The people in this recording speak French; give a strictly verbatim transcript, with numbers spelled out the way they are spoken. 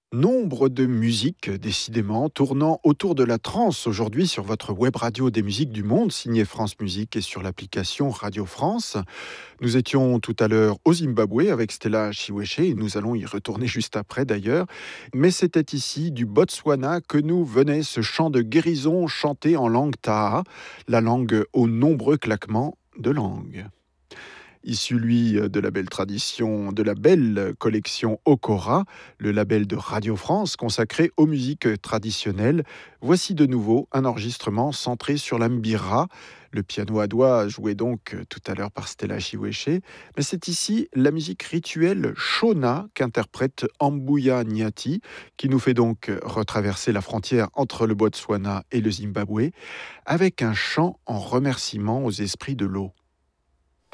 Nombre de musiques, décidément, tournant autour de la trance aujourd'hui sur votre web radio des musiques du monde, signée France Musique et sur l'application Radio France. Nous étions tout à l'heure au Zimbabwe avec Stella Chiweshe et nous allons y retourner juste après d'ailleurs. Mais c'était ici du Botswana que nous venait ce chant de guérison chanté en langue Taha, la langue aux nombreux claquements de langue. Issu, lui, de la belle tradition, de la belle collection Okora, le label de Radio France consacré aux musiques traditionnelles. Voici de nouveau un enregistrement centré sur l'ambira. Le piano à doigt joué donc tout à l'heure par Stella Chiweshe. Mais c'est ici la musique rituelle Shona qu'interprète Ambuya Nyati, qui nous fait donc retraverser la frontière entre le Botswana et le Zimbabwe, avec un chant en remerciement aux esprits de l'eau.